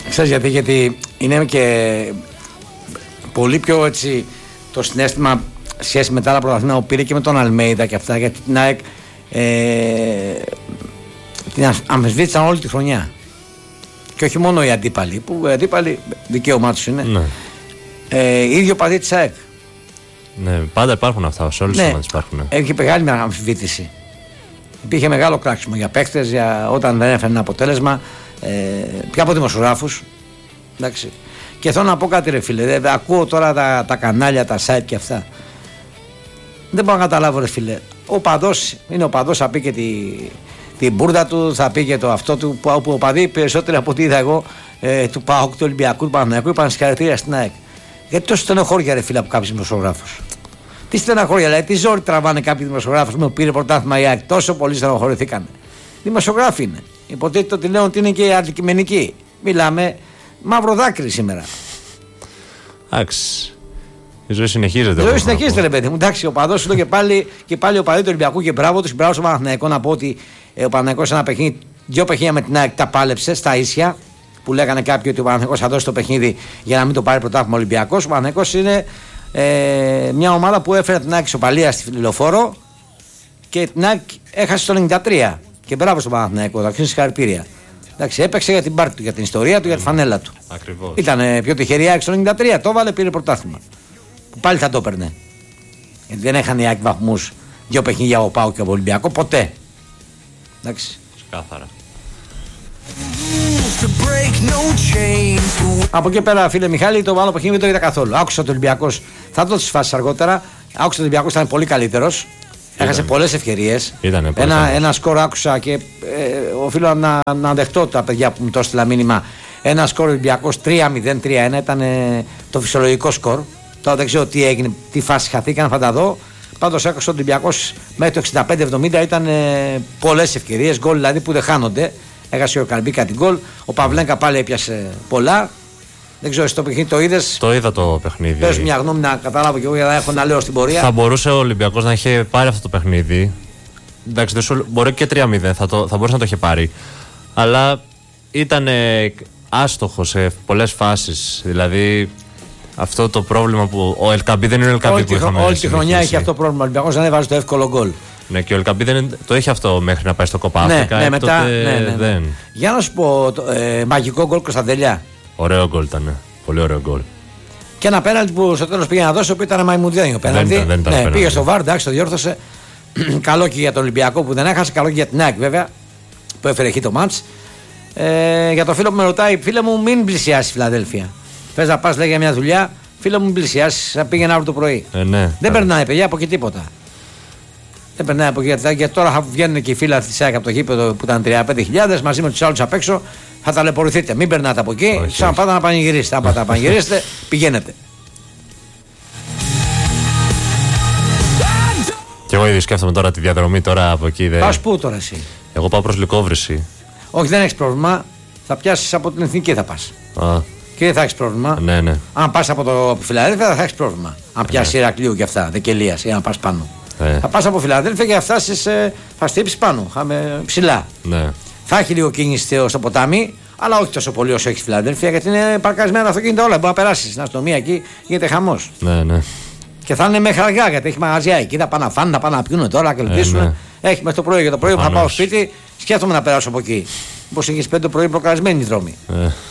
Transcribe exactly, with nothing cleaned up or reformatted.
Ξέρεις γιατί, γιατί είναι και πολύ πιο έτσι το συναίσθημα σχέση με τα άλλα πρωταθλήματα που πήρε και με τον Αλμέιδα και αυτά, γιατί την ΑΕΚ ε, την αμφισβήτησαν όλη τη χρονιά. Και όχι μόνο οι αντίπαλοι, που οι αντίπαλοι δικαίωμά τους είναι. Ναι. Ε, ίδιο παδί της ΑΕΚ. Ναι, πάντα υπάρχουν αυτά, σε όλες τις ομάδες υπάρχουν. Έχει μεγάλη αμφισβήτηση. Υπήρχε μεγάλο κράξιμο για παίκτες, για όταν δεν έφερε ένα αποτέλεσμα, ε, πια από δημοσιογράφους. Εντάξει. Και θέλω να πω κάτι, ρε φίλε. Δε, ακούω τώρα τα, τα κανάλια, τα site και αυτά. Δεν μπορώ να καταλάβω, ρε φίλε. Ο παδός είναι ο παδός, θα πει και τη, την μπουρδα του, θα πει και το αυτό του. Που, που ο παδί περισσότερο από ό,τι είδα εγώ ε, του ΠΑΟΚ, του Ολυμπιακού, του Παναθηναϊκού, είπαν συγχαρητήρια στην ΑΕΚ. Γιατί τόσο στενοχώρια, ρε φίλε, από κάποιους δημοσιογράφους. Τι στεναχώρια, δηλαδή, τι ζόρι τραβάνε κάποιοι δημοσιογράφοι που πήρε πρωτάθλημα η ΑΕΚ. Τόσο πολύ στενοχωρηθήκανε. Δημοσιογράφοι είναι. Υποτίθεται ότι λένε ότι είναι και αντικειμενικοί. Μιλάμε μαύρο δάκρυ σήμερα. Εντάξει. Η ζωή συνεχίζεται. Η ζωή συνεχίζεται, ρε παιδί μου. Εντάξει, ο παδός του και πάλι, και πάλι ο παδί του Ολυμπιακού και μπράβο του. Μπράβο στον Παναθηναϊκό, να πω ότι ε, ο Παναθηναϊκός ένα παιχνίδι, δύο παιχνίδια με την ΑΕΚ τα πάλεψε στα ίσια. Που λέγανε κάποιοι ότι ο Παναθηναϊκός θα δώσει το παιχνίδι για να μην το πάρει πρωτάθλημα Ολυμπιακός. Ο Παναθηναϊκός είναι ε, μια ομάδα που έφερε την ΑΕΚ ισοπαλία στη Λεωφόρο και την ΑΕΚ έχασε το ενενήντα τρία. Και μπράβο στον Παναθηναϊκό, θα αφήνει συγχαρητήρια. Εντάξει, έπαιξε για την πάρτη του, για την ιστορία του, για τη φανέλα του. Ακριβώς. Ήταν ε, πιο τυχερή ΑΕΚ στο ενενήντα τρία, το έβαλε, πήρε πρωτάθλημα. Που πάλι θα το έπαιρνε. Γιατί δεν έχανε οι ΑΕΚ βαθμούς δύο παιχνίδια από ΠΑΟΚ και από Ολυμπιακό, ποτέ. Εντάξει. Κάθαρα. Από εκεί πέρα, φίλε Μιχάλη, το άλλο παιχνίδι δεν το είδα καθόλου. Άκουσα το Ολυμπιακός, θα δω τις φάσεις αργότερα. Άκουσα το Ολυμπιακός ήταν πολύ καλύτερος. Έχασε πολλές ευκαιρίες. Ένα, ένα σκορ άκουσα και ε, οφείλω να, να δεχτώ τα παιδιά που μου το έστειλα μήνυμα. Ένα σκορ Ολυμπιακός τρία μηδέν τρία ένα ήταν ε, το φυσιολογικό σκορ. Τώρα δεν ξέρω τι έγινε, τι φάση χαθήκαν, θα τα δω. Πάντως άκουσα ο Ολυμπιακός μέχρι το εξήντα πέντε εβδομήντα ήταν ε, πολλές ευκαιρίες, γκολ δηλαδή που δεν χάνονται. Έχασε ο Καρμπίκα την γκολ. Ο Παυλένκα πάλι έπιασε πολλά. Δεν ξέρω, εσύ το παιχνίδι το είδες? Το είδα το παιχνίδι. Πες μια γνώμη να καταλάβω και εγώ για να έχω να λέω στην πορεία. Θα μπορούσε ο Ολυμπιακός να είχε πάρει αυτό το παιχνίδι. Εντάξει, μπορεί και τρία μηδέν, θα, το, θα μπορούσε να το είχε πάρει. Αλλά ήταν άστοχο σε πολλές φάσεις. Δηλαδή αυτό το πρόβλημα που ο Ελκαμπή δεν είναι ο Ελκαμπή που είχαμε. Όλη τη χρονιά έχει αυτό το πρόβλημα. Ο Ολυμπιακός δεν έβαζε το εύκολο γκολ. Ναι, και ο Ελκαμπή δεν το έχει αυτό μέχρι να πάει στο Κοπα Αφρικα. Ναι, ναι, μετά, τότε ναι, ναι, ναι. Δεν. Για να σου πω, το, ε, μαγικό γκολ Κωνσταντελιά. Ωραίο γκολ ήταν. Πολύ ωραίο γκολ. Και ένα πέναλτι που στο τέλος πήγε να δώσει, που ήταν μαϊμουδιάνιο πέναλτι. Δεν, δεν ναι, πήγε στο βαρ, εντάξει, το διόρθωσε. Καλό και για τον Ολυμπιακό που δεν έχασε, καλό και για την ΑΕΚ βέβαια, που έφερε εκεί το μάτς. Ε, για το φίλο που με ρωτάει, φίλε μου, μην πλησιάσει Φιλαδέλφια. Θες να πας, λέει, για μια δουλειά, φίλε μου, μην πλησιάσει, θα πήγαινε αύριο το πρωί. Ε, ναι, δεν περνάει, παιδιά, από εκεί τίποτα. Δεν περνάει από εκεί, γιατί τώρα θα βγαίνουν και οι φίλοι τη ΑΕΚ από το γήπεδο που ήταν τριάντα πέντε χιλιάδες μαζί με τους άλλους απ' έξω. Θα ταλαιπωρηθείτε. Μην περνάτε από εκεί. Σαν πάτε να πανηγυρίσετε. Αν πάτε να πανηγυρίσετε, πηγαίνετε. Και εγώ ήδη σκέφτομαι τώρα τη διαδρομή τώρα από εκεί. Δε... Πας πού τώρα εσύ? Εγώ πάω προς Λυκόβρηση. Όχι, δεν έχεις πρόβλημα. Θα πιάσεις από την Εθνική, θα πας. Α. Και δεν θα έχεις πρόβλημα. Ναι, ναι. Αν πας από το Φιλαδέλφια, θα έχεις πρόβλημα. Αν πιάσεις Ηρακλείου και αυτά, Δεκελίας, ή αν πας πάνω. Ε. Θα πας από Φιλαδέλφια και θα φτάσεις, θα στύψεις πάνω. Χάμε ψηλά. Ναι. Θα έχει λίγο κίνηση στο ποτάμι, αλλά όχι τόσο πολύ όσο έχει Φιλαδέλφια, γιατί είναι παρκαρισμένα τα αυτοκίνητα όλα. Μπορεί να περάσει στην αστυνομία εκεί, γίνεται χαμός. Ναι, ναι. Και θα είναι μέχρι αργά, γιατί έχει μαγαζιά εκεί. Θα πάνε να φάνε, θα πάνε να πιούν τώρα, να κελπίσουν. Ε, ναι. Έχει μέχρι το πρωί. Για το πρωί που θα πάω σπίτι, σκέφτομαι να περάσω από εκεί. Όπω έχει πέντε το πρωί προκαρισμένοι οι δρόμοι. Ε.